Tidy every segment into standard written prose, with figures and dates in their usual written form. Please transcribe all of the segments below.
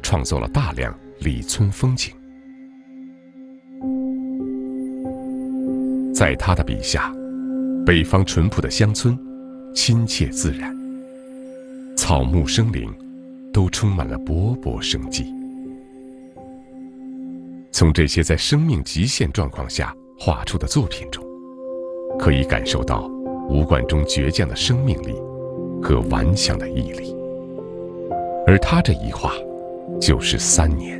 创作了大量里村风景。在他的笔下，北方淳朴的乡村亲切自然，草木生灵都充满了勃勃生机。从这些在生命极限状况下画出的作品中，可以感受到吴冠中倔强的生命力和顽强的毅力。而他这一画就是3年。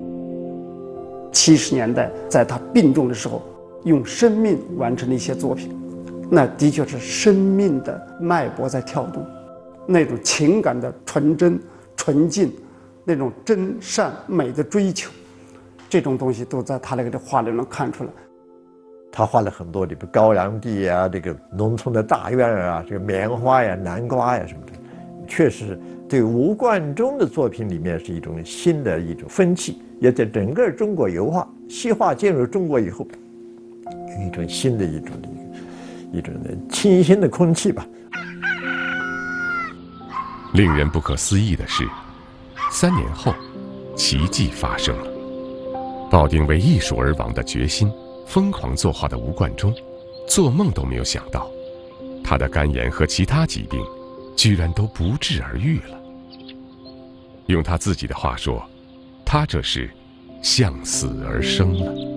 70年代在他病重的时候，用生命完成的一些作品，那的确是生命的脉搏在跳动，那种情感的纯真纯净，那种真善美的追求，这种东西都在他那个画里能看出来。 他画了很多，比如高粱地啊，这个农村的大院啊，这个棉花呀、南瓜呀什么的，确实对吴冠中的作品里面是一种新的一种风气，也在整个中国油画、西画进入中国以后，有一种新的一种清新的空气吧。 令人不可思议的是，3年后，奇迹发生了。抱定为艺术而亡的决心，疯狂作画的吴冠中，做梦都没有想到，他的肝炎和其他疾病，居然都不治而愈了。用他自己的话说，他这是向死而生了。